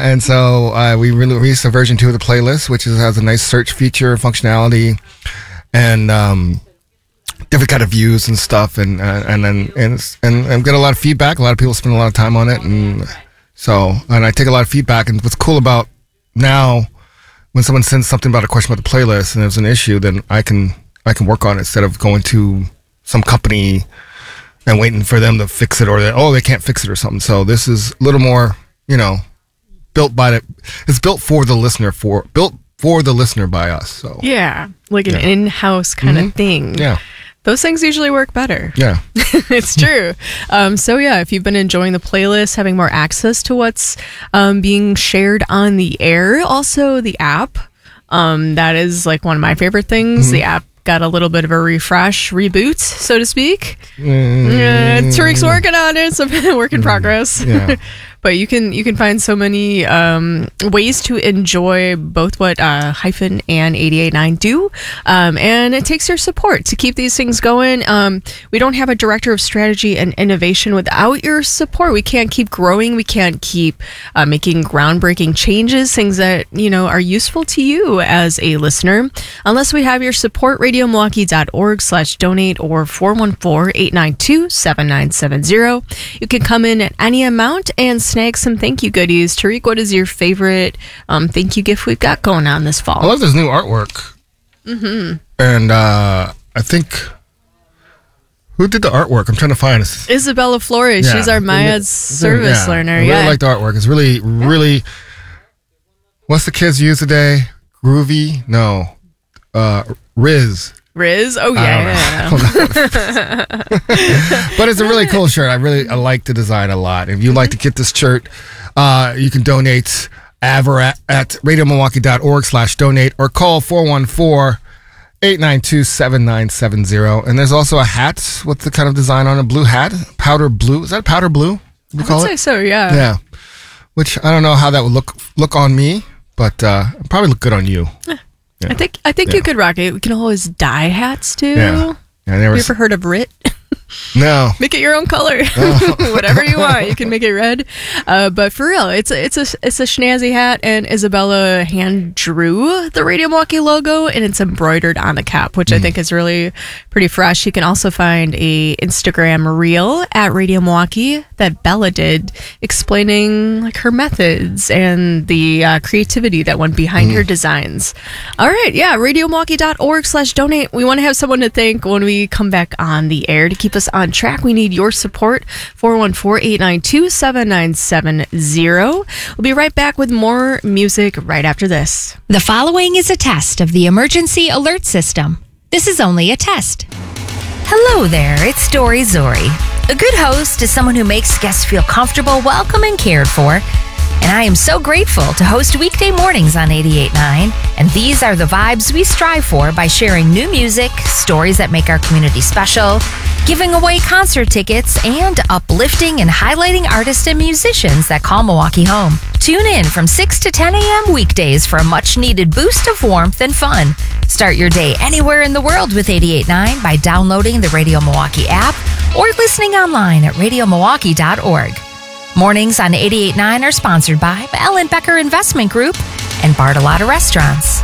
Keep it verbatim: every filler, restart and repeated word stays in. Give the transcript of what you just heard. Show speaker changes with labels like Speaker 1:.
Speaker 1: and so uh, we released a version two of the playlist, which is, has a nice search feature functionality, and um, different kind of views and stuff, and uh, and then and and and get a lot of feedback. A lot of people spend a lot of time on it, and so and I take a lot of feedback. And what's cool about now, when someone sends something about a question about the playlist and there's an issue, then I can I can work on it instead of going to some company and waiting for them to fix it, or that, oh, they can't fix it or something. So this is a little more, you know, built by the, it's built for the listener, for built for the listener by us. So
Speaker 2: yeah, like an
Speaker 1: yeah.
Speaker 2: in-house kind
Speaker 1: mm-hmm.
Speaker 2: of thing.
Speaker 1: Yeah.
Speaker 2: Those things usually work better.
Speaker 1: Yeah.
Speaker 2: It's true. Um, so yeah, if you've been enjoying the playlist, having more access to what's um, being shared on the air, also the app, um, that is like one of my favorite things. Mm-hmm. The app got a little bit of a refresh, reboot, so to speak. Mm. Uh, Tariq's working on it, so work in progress.
Speaker 1: Yeah.
Speaker 2: But you can you can find so many um, ways to enjoy both what uh, Hyphen and eighty-eight point nine do, um, and it takes your support to keep these things going. Um, we don't have a director of strategy and innovation without your support. We can't keep growing. We can't keep uh, making groundbreaking changes, things that you know are useful to you as a listener, unless we have your support. radio milwaukee dot org slash donate or four one four, eight nine two, seven nine seven zero. You can come in at any amount and snag some thank you goodies. Tariq, what is your favorite um, thank you gift we've got going on this fall?
Speaker 1: I love this new artwork. Mm-hmm. And uh, I think, who did the artwork? I'm trying to find it.
Speaker 2: Isabella Flores.
Speaker 1: Yeah.
Speaker 2: She's our Maya's service
Speaker 1: yeah.
Speaker 2: learner.
Speaker 1: I really
Speaker 2: yeah.
Speaker 1: like the artwork. It's really, really, what's the kids use today? Groovy? No. Uh, Riz.
Speaker 2: Riz? Oh, yeah.
Speaker 1: But it's a really cool shirt. I really I like the design a lot. If you'd like to get this shirt, uh, you can donate Aver at, at radio milwaukee dot org slash donate or call four one four, eight nine two, seven nine seven zero. And there's also a hat with the kind of design on a blue hat. Powder blue. Is that powder blue?
Speaker 2: I would say so, yeah.
Speaker 1: Yeah. Which I don't know how that would look look on me, but uh, it'd probably look good on you.
Speaker 2: Yeah. I think I think yeah. you could rock it. We can always dye hats too.
Speaker 1: Yeah. Yeah, I never
Speaker 2: Have you ever heard of R I T?
Speaker 1: No.
Speaker 2: Make it your own color.
Speaker 1: Oh.
Speaker 2: Whatever you want. You can make it red. Uh, but for real, it's a, it's a it's a schnazzy hat, and Isabella hand drew the Radio Milwaukee logo, and it's embroidered on the cap, which mm. I think is really pretty fresh. You can also find a Instagram reel at Radio Milwaukee that Bella did, explaining like her methods and the uh, creativity that went behind mm. her designs. All right, yeah, radio milwaukee dot org slash donate. We want to have someone to thank when we come back on the air to keep us on track. We need your support. four one four, eight nine two, seven nine seven zero. We'll be right back with more music right after this.
Speaker 3: The following is a test of the emergency alert system. This is only a test. Hello there, it's Dory Zori. A good host is someone who makes guests feel comfortable, welcome, and cared for. And I am so grateful to host weekday mornings on eighty-eight point nine. And these are the vibes we strive for by sharing new music, stories that make our community special, giving away concert tickets, and uplifting and highlighting artists and musicians that call Milwaukee home. Tune in from six to ten a.m. weekdays for a much-needed boost of warmth and fun. Start your day anywhere in the world with eighty-eight point nine by downloading the Radio Milwaukee app or listening online at radio milwaukee dot org. Mornings on eighty-eight point nine are sponsored by Ellen Becker Investment Group and Bartolotta Restaurants.